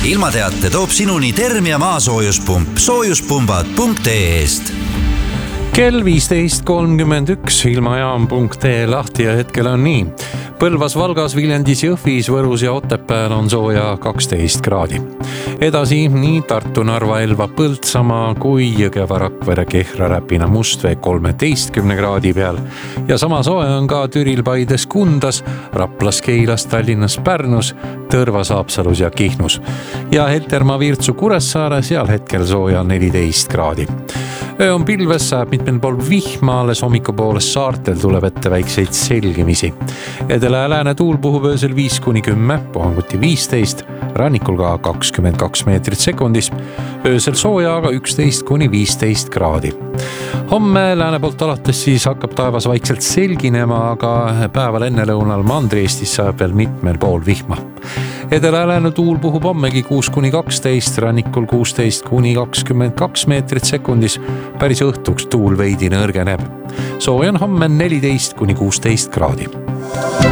ilmateate toob sinuni Termia maasoojuspump soojuspumbad.ee-st. Kell 15.31 ilmajaam.ee lahti ja hetkel on nii. Põlvas, Valgas, Viljandis, Jõhvis, Võrus ja Otepääl on sooja 12 kraadi. Edasi nii Tartu, Narva, Elva, Põltsamaa kui Jõgeva, Rakvere, Kehra, Räpina, Mustvee 13 kraadi peal. Ja sama sooja on ka Türil, Paides, Kundas, Raplas, Keilas, Tallinnas, Pärnus, Tõrvas, Haapsalus ja Kihnus. Ja Heltermaa, Virtsu, Kuressaare, seal hetkel sooja 14 kraadi. Öö on pilves, sajab mitmel pool vihma, alles hommikupoolest saartel tuleb ette väikseid selgimisi. Edela ja lääne tuul puhub öösel 5-10, puhanguti 15, rannikul ka 22 meetrit sekundis, öösel sooja aga 11-15 kraadi. Homme lääne poolt alates siis hakkab taevas vaikselt selginema, aga päeval enne lõunal Mandri-Eestis saab veel mitmel pool vihma. Edela ja lääne tuul puhub hommegi 6-12, rannikul 16-22 meetrit sekundis, päris õhtuks tuul veidi nõrgeneb. Sooja on homme 14-16 kraadi.